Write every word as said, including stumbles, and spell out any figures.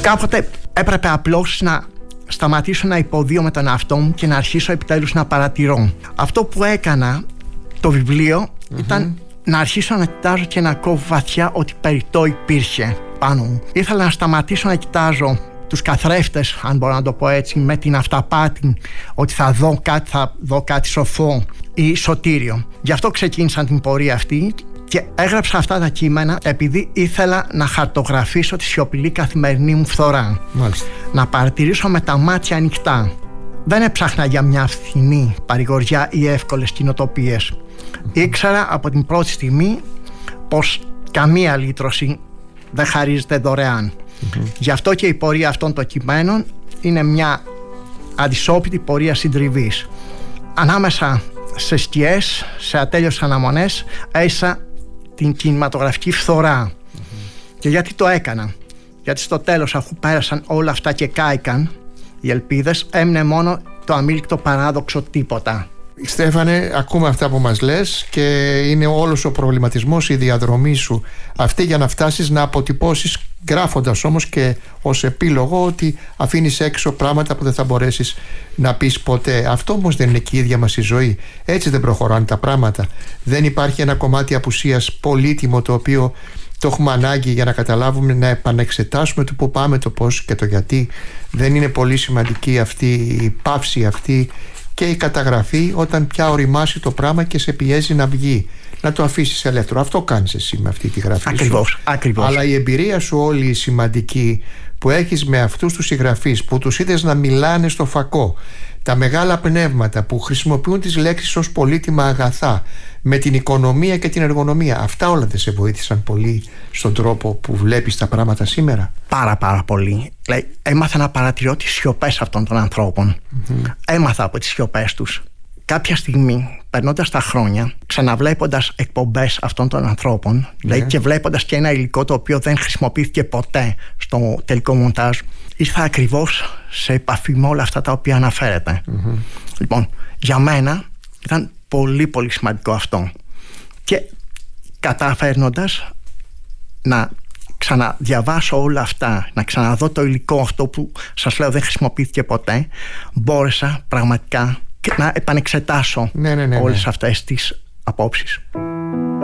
Κάποτε έπρεπε απλώς να σταματήσω να υποδίω με τον εαυτό μου και να αρχίσω επιτέλους να παρατηρώ. Αυτό που έκανα το βιβλίο mm-hmm. ήταν να αρχίσω να κοιτάζω και να ακούω βαθιά ότι περιττό υπήρχε πάνω μου. Ήθελα να σταματήσω να κοιτάζω τους καθρέφτες, αν μπορώ να το πω έτσι, με την αυταπάτη ότι θα δω κάτι, θα δω κάτι σοφό ή σωτήριο. Γι' αυτό ξεκίνησα την πορεία αυτή και έγραψα αυτά τα κείμενα επειδή ήθελα να χαρτογραφήσω τη σιωπηλή καθημερινή μου φθορά. Μάλιστα. Να παρατηρήσω με τα μάτια ανοιχτά. Δεν έψαχνα για μια φθηνή παρηγοριά ή εύκολες κοινοτοπίες. Mm-hmm. Ήξερα από την πρώτη στιγμή πως καμία λύτρωση δεν χαρίζεται δωρεάν. Mm-hmm. Γι' αυτό και η πορεία αυτών των κειμένων είναι μια αδυσόπιτη πορεία συντριβής. Ανάμεσα σε σκιές, σε ατέλειωτες αναμονές, έζησα την κινηματογραφική φθορά. Mm-hmm. Και γιατί το έκανα? Γιατί στο τέλος, αφού πέρασαν όλα αυτά και κάηκαν οι ελπίδες, έμεινε μόνο το αμήλικτο παράδοξο τίποτα. Στέφανε, ακούμε αυτά που μας λες και είναι όλος ο προβληματισμός, η διαδρομή σου αυτή για να φτάσεις να αποτυπώσεις, γράφοντας όμως και ως επίλογο ότι αφήνεις έξω πράγματα που δεν θα μπορέσεις να πεις ποτέ. Αυτό όμως δεν είναι και η ίδια μας η ζωή. Έτσι δεν προχωράνε τα πράγματα. Δεν υπάρχει ένα κομμάτι απουσίας πολύτιμο το οποίο το έχουμε ανάγκη για να καταλάβουμε, να επανεξετάσουμε το που πάμε, το πώς και το γιατί. Δεν είναι πολύ σημαντική αυτή η παύση αυτή και η καταγραφή όταν πια οριμάσει το πράγμα και σε πιέζει να βγει, να το αφήσεις ελεύθερο. Αυτό κάνεις εσύ με αυτή τη γραφή. Ακριβώς, σου. ακριβώς. Αλλά η εμπειρία σου όλη η σημαντική που έχεις με αυτούς τους συγγραφείς που τους είδες να μιλάνε στο φακό, τα μεγάλα πνεύματα που χρησιμοποιούν τις λέξεις ως πολύτιμα αγαθά, με την οικονομία και την εργονομία, αυτά όλα δεν σε βοήθησαν πολύ στον τρόπο που βλέπεις τα πράγματα σήμερα? Πάρα πάρα πολύ. Λέει, έμαθα να παρατηρώ τις σιωπές αυτών των ανθρώπων. Mm-hmm. Έμαθα από τις σιωπές τους. Κάποια στιγμή, περνώντας τα χρόνια, ξαναβλέποντας εκπομπές αυτών των ανθρώπων, yeah. λέει, και βλέποντας και ένα υλικό το οποίο δεν χρησιμοποιήθηκε ποτέ στο τελικό μοντάζ, ήρθα ακριβώς σε επαφή με όλα αυτά τα οποία αναφέρεται. Mm-hmm. Λοιπόν, για μένα ήταν πολύ πολύ σημαντικό αυτό. Και καταφέρνοντας να ξαναδιαβάσω όλα αυτά, να ξαναδώ το υλικό αυτό που σας λέω δεν χρησιμοποιήθηκε ποτέ, μπόρεσα πραγματικά να επανεξετάσω ναι, ναι, ναι, ναι. όλες αυτές τις απόψεις.